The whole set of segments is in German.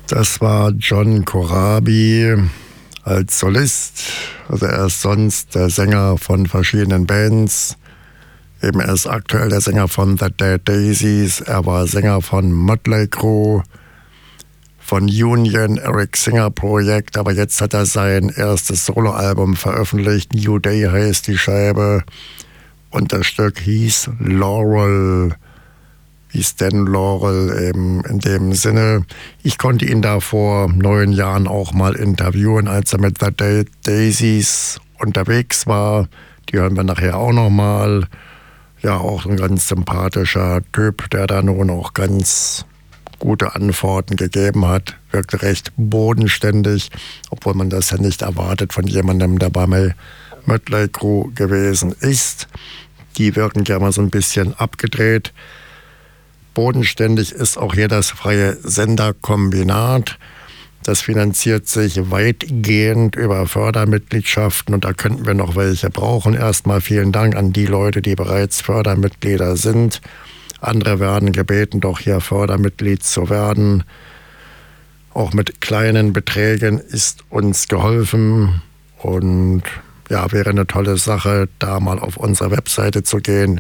Das war John Corabi als Solist. Also er ist sonst der Sänger von verschiedenen Bands. Eben er ist aktuell der Sänger von The Dead Daisies. Er war Sänger von Mötley Crüe, von Union, Eric Singer Projekt. Aber jetzt hat er sein erstes Soloalbum veröffentlicht. New Day heißt die Scheibe. Und das Stück hieß Laurel. Wie Stan Laurel eben in dem Sinne. Ich konnte ihn da vor 9 Jahren auch mal interviewen, als er mit The Dead Daisies unterwegs war. Die hören wir nachher auch noch mal. Ja, auch ein ganz sympathischer Typ, der da nun auch ganz gute Antworten gegeben hat. Wirkte recht bodenständig, obwohl man das ja nicht erwartet von jemandem, der bei Mötley Crüe gewesen ist. Die wirken ja mal so ein bisschen abgedreht. Bodenständig ist auch hier das freie Senderkombinat. Das finanziert sich weitgehend über Fördermitgliedschaften und da könnten wir noch welche brauchen. Erstmal vielen Dank an die Leute, die bereits Fördermitglieder sind. Andere werden gebeten, doch hier Fördermitglied zu werden. Auch mit kleinen Beträgen ist uns geholfen und ja, wäre eine tolle Sache, da mal auf unsere Webseite zu gehen,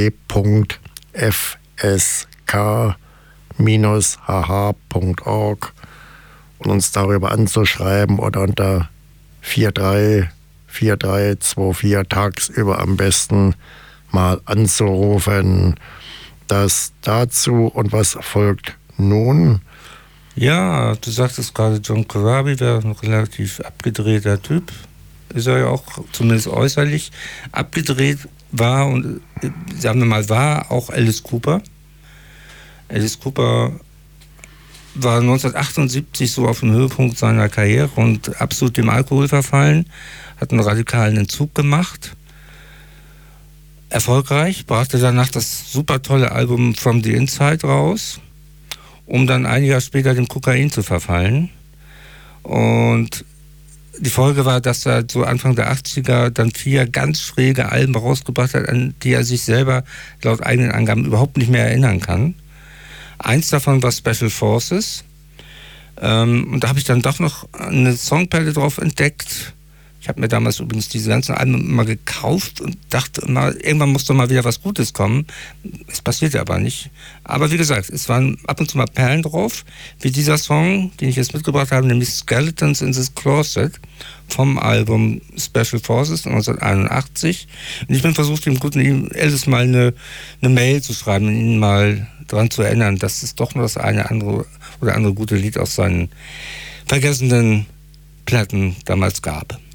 www.fsk-hh.org und uns darüber anzuschreiben oder unter 434324 tagsüber am besten mal anzurufen. Das dazu und was folgt nun? Ja, du sagtest gerade, John Corabi wäre ein relativ abgedrehter Typ. Ist er ja auch zumindest äußerlich abgedreht war und sagen wir mal war auch Alice Cooper. Alice Cooper war 1978 so auf dem Höhepunkt seiner Karriere und absolut dem Alkohol verfallen, hat einen radikalen Entzug gemacht. Erfolgreich, brachte danach das super tolle Album From the Inside raus, um dann ein Jahr später dem Kokain zu verfallen. Und die Folge war, dass er so Anfang der 80er dann 4 ganz schräge Alben rausgebracht hat, an die er sich selber laut eigenen Angaben überhaupt nicht mehr erinnern kann. Eins davon war Special Forces. Und da habe ich dann doch noch eine Songperle drauf entdeckt. Ich habe mir damals übrigens diese ganzen Alben immer gekauft und dachte immer, irgendwann muss doch mal wieder was Gutes kommen. Es passierte aber nicht. Aber wie gesagt, es waren ab und zu mal Perlen drauf, wie dieser Song, den ich jetzt mitgebracht habe, nämlich Skeletons in this Closet vom Album Special Forces 1981. Und ich bin versucht, dem guten Alice mal eine Mail zu schreiben und ihn mal daran zu erinnern, dass es doch noch das eine andere gute Lied aus seinen vergessenen Platten damals gab.